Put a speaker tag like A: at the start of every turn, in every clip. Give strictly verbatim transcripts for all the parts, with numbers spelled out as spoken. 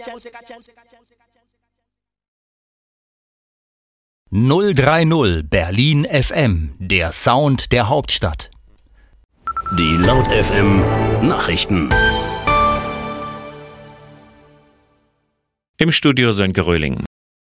A: null drei null Berlin F M, der Sound der Hauptstadt.
B: Die Laut F M Nachrichten.
C: Im Studio Sönke Röhling.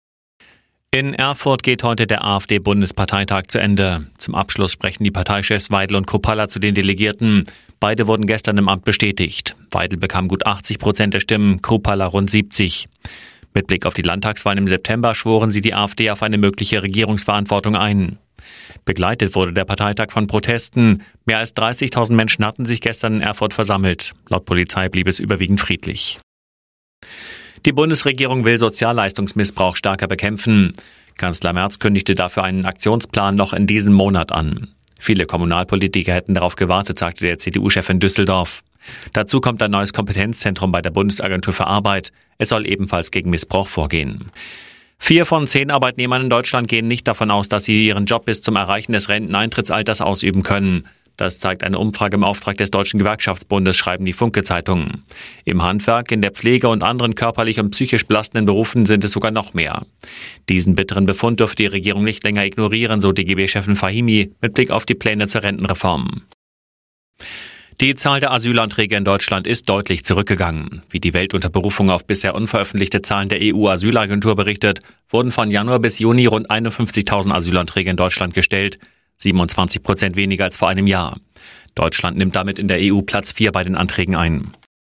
C: In Erfurt geht heute der AfD-Bundesparteitag zu Ende. Zum Abschluss sprechen die Parteichefs Weidel und Kruppalla zu den Delegierten. Beide wurden gestern im Amt bestätigt. Weidel bekam gut achtzig Prozent der Stimmen, Kruppalla rund siebzig. Mit Blick auf die Landtagswahlen im September schworen sie die AfD auf eine mögliche Regierungsverantwortung ein. Begleitet wurde der Parteitag von Protesten. Mehr als dreißigtausend Menschen hatten sich gestern in Erfurt versammelt. Laut Polizei blieb es überwiegend friedlich. Die Bundesregierung will Sozialleistungsmissbrauch stärker bekämpfen. Kanzler Merz kündigte dafür einen Aktionsplan noch in diesem Monat an. Viele Kommunalpolitiker hätten darauf gewartet, sagte der C D U-Chef in Düsseldorf. Dazu kommt ein neues Kompetenzzentrum bei der Bundesagentur für Arbeit. Es soll ebenfalls gegen Missbrauch vorgehen. Vier von zehn Arbeitnehmern in Deutschland gehen nicht davon aus, dass sie ihren Job bis zum Erreichen des Renteneintrittsalters ausüben können. Das zeigt eine Umfrage im Auftrag des Deutschen Gewerkschaftsbundes, schreiben die Funke-Zeitungen. Im Handwerk, in der Pflege und anderen körperlich und psychisch belastenden Berufen sind es sogar noch mehr. Diesen bitteren Befund dürfte die Regierung nicht länger ignorieren, so D G B-Chefin Fahimi mit Blick auf die Pläne zur Rentenreform. Die Zahl der Asylanträge in Deutschland ist deutlich zurückgegangen. Wie die Welt unter Berufung auf bisher unveröffentlichte Zahlen der E U-Asylagentur berichtet, wurden von Januar bis Juni rund einundfünfzigtausend Asylanträge in Deutschland gestellt. siebenundzwanzig Prozent weniger als vor einem Jahr. Deutschland nimmt damit in der E U Platz vier bei den Anträgen ein.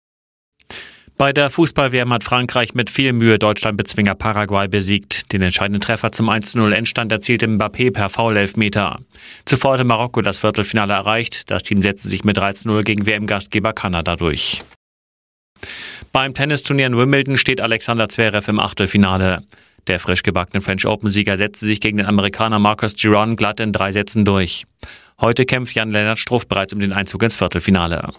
C: Bei der Fußball-W M hat Frankreich mit viel Mühe Deutschland-Bezwinger Paraguay besiegt. Den entscheidenden Treffer zum eins zu null Endstand erzielte Mbappé per Foul-Elfmeter. Zuvor hatte Marokko das Viertelfinale erreicht. Das Team setzte sich mit drei zu null gegen W M-Gastgeber Kanada durch. Beim Tennisturnier in Wimbledon steht Alexander Zverev im Achtelfinale. Der frisch gebackene French Open-Sieger setzte sich gegen den Amerikaner Marcus Giron glatt in drei Sätzen durch. Heute kämpft Jan-Lennart Struff bereits um den Einzug ins Viertelfinale.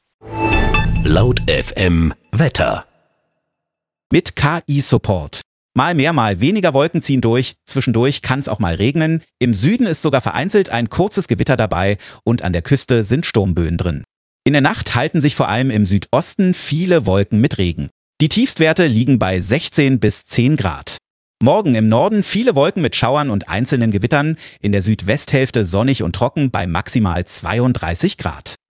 B: Laut F M Wetter.
D: Mit K I-Support. Mal mehr, mal weniger Wolken ziehen durch. Zwischendurch kann es auch mal regnen. Im Süden ist sogar vereinzelt ein kurzes Gewitter dabei und an der Küste sind Sturmböen drin. In der Nacht halten sich vor allem im Südosten viele Wolken mit Regen. Die Tiefstwerte liegen bei sechzehn bis zehn Grad. Morgen im Norden viele Wolken mit Schauern und einzelnen Gewittern, in der Südwesthälfte sonnig und trocken bei maximal zweiunddreißig Grad.